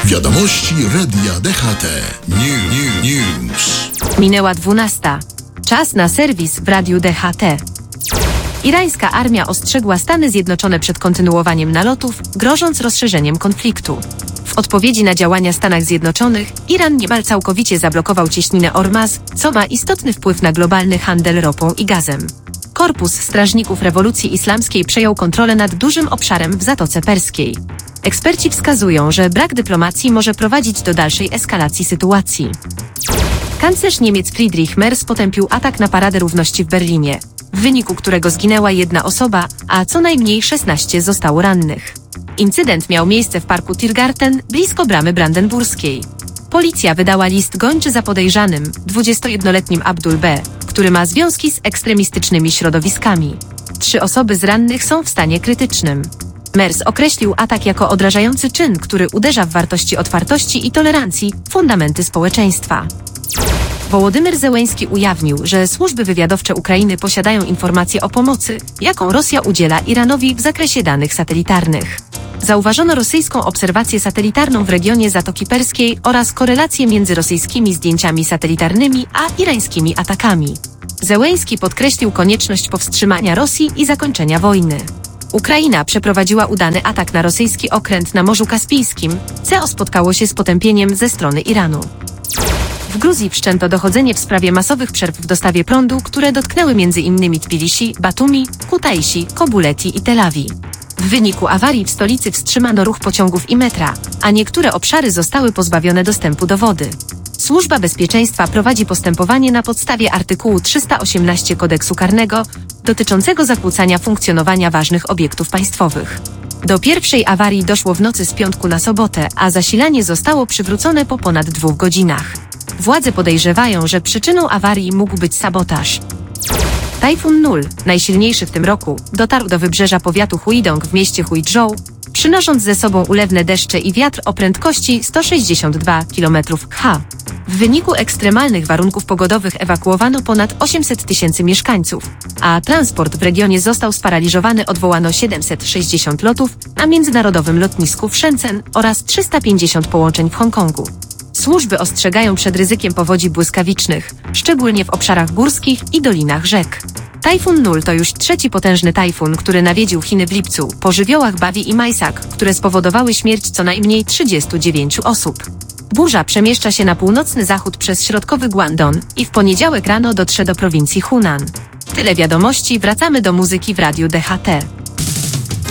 Wiadomości Radia DHT. News. Minęła 12. Czas na serwis w Radiu DHT. Irańska armia ostrzegła Stany Zjednoczone przed kontynuowaniem nalotów, grożąc rozszerzeniem konfliktu. W odpowiedzi na działania Stanów Zjednoczonych, Iran niemal całkowicie zablokował cieśninę Ormaz, co ma istotny wpływ na globalny handel ropą i gazem. Korpus Strażników Rewolucji Islamskiej przejął kontrolę nad dużym obszarem w Zatoce Perskiej. Eksperci wskazują, że brak dyplomacji może prowadzić do dalszej eskalacji sytuacji. Kanclerz Niemiec Friedrich Merz potępił atak na Paradę Równości w Berlinie, w wyniku którego zginęła 1 osoba, a co najmniej 16 zostało rannych. Incydent miał miejsce w parku Tiergarten, blisko bramy brandenburskiej. Policja wydała list gończy za podejrzanym, 21-letnim Abdul B., który ma związki z ekstremistycznymi środowiskami. 3 osoby z rannych są w stanie krytycznym. Merz określił atak jako odrażający czyn, który uderza w wartości otwartości i tolerancji, fundamenty społeczeństwa. Wołodymyr Zełenski ujawnił, że służby wywiadowcze Ukrainy posiadają informacje o pomocy, jaką Rosja udziela Iranowi w zakresie danych satelitarnych. Zauważono rosyjską obserwację satelitarną w regionie Zatoki Perskiej oraz korelację między rosyjskimi zdjęciami satelitarnymi a irańskimi atakami. Zełenski podkreślił konieczność powstrzymania Rosji i zakończenia wojny. Ukraina przeprowadziła udany atak na rosyjski okręt na Morzu Kaspijskim, co spotkało się z potępieniem ze strony Iranu. W Gruzji wszczęto dochodzenie w sprawie masowych przerw w dostawie prądu, które dotknęły m.in. Tbilisi, Batumi, Kutaisi, Kobuleti i Tel Awi. W wyniku awarii w stolicy wstrzymano ruch pociągów i metra, a niektóre obszary zostały pozbawione dostępu do wody. Służba Bezpieczeństwa prowadzi postępowanie na podstawie artykułu 318 Kodeksu Karnego dotyczącego zakłócania funkcjonowania ważnych obiektów państwowych. Do pierwszej awarii doszło w nocy z piątku na sobotę, a zasilanie zostało przywrócone po ponad 2 godzinach. Władze podejrzewają, że przyczyną awarii mógł być sabotaż. Tajfun Nul, najsilniejszy w tym roku, dotarł do wybrzeża powiatu Huidong w mieście Huizhou, przynosząc ze sobą ulewne deszcze i wiatr o prędkości 162 km/h. W wyniku ekstremalnych warunków pogodowych ewakuowano ponad 800 000 mieszkańców, a transport w regionie został sparaliżowany. Odwołano 760 lotów na międzynarodowym lotnisku w Shenzhen oraz 350 połączeń w Hongkongu. Służby ostrzegają przed ryzykiem powodzi błyskawicznych, szczególnie w obszarach górskich i dolinach rzek. Tajfun Nul to już 3. potężny tajfun, który nawiedził Chiny w lipcu, po żywiołach Bawi i Majsak, które spowodowały śmierć co najmniej 39 osób. Burza przemieszcza się na północny zachód przez środkowy Guangdong i w poniedziałek rano dotrze do prowincji Hunan. Tyle wiadomości, wracamy do muzyki w Radiu DHT.